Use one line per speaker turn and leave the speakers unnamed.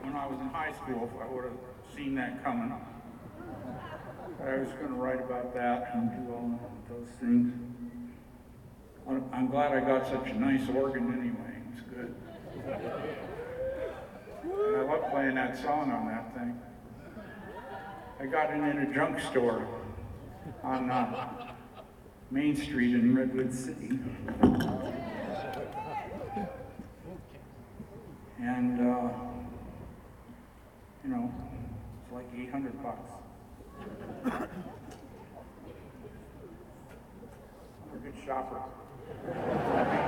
when I was in high school if I would have seen that coming. I was going to write about that and do all those things. I'm glad I got such a nice organ anyway. It's good. And I love playing that song on that thing. I got it in a junk store on Main Street in Redwood City. And, you know, it's like $800. We're a good shopper.